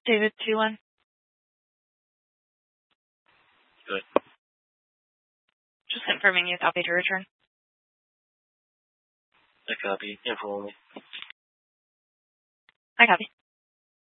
David 2-1. Good. Just confirming you copy to return. I copy. Info only. I copy.